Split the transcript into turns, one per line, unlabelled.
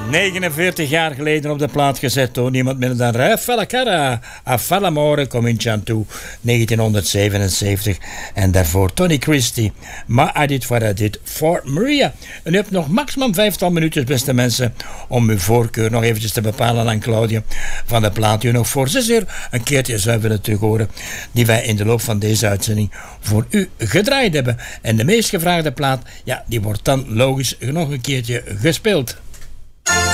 49 jaar geleden op de plaat gezet door niemand minder dan Rafael Carrà. A Falamore Cominciano 1977. En daarvoor Tony Christie. Maar I Did What I Did for Maria. En u hebt nog maximum 5 minuutjes, beste mensen, om uw voorkeur nog eventjes te bepalen aan Claudia van de plaat die u nog voor 6 uur een keertje zou willen terug horen, die wij in de loop van deze uitzending voor u gedraaid hebben. En de meest gevraagde plaat, ja, die wordt dan logisch nog een keertje gespeeld.